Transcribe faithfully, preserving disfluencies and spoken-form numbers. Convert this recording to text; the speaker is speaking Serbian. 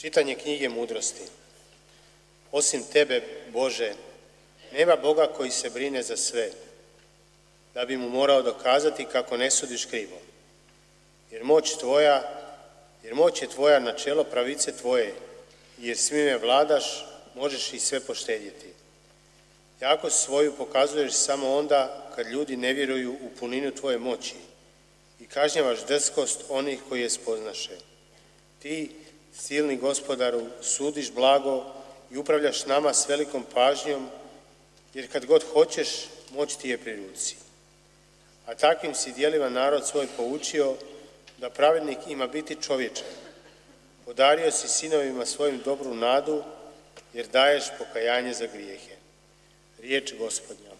Čitanje knjige mudrosti. Osim tebe, Bože, nema Boga koji se brine za sve, da bi mu morao dokazati kako ne sudiš krivo. Jer moć tvoja, jer moć je tvoja načelo pravice tvoje, jer svime vladaš, možeš i sve poštedjeti. Jako svoju pokazuješ samo onda kad ljudi ne vjeruju u puninu tvoje moći i kažnjavaš drskost onih koji je spoznaše. Ti, silni Gospodaru, sudiš blago i upravljaš nama s velikom pažnjom, jer kad god hoćeš, moć ti je pri ruci. A takvim si djelima narod svoj poučio da pravednik ima biti čovječan. Podario si sinovima svojim dobru nadu, jer daješ pokajanje za grijehe. Riječ Gospodnja.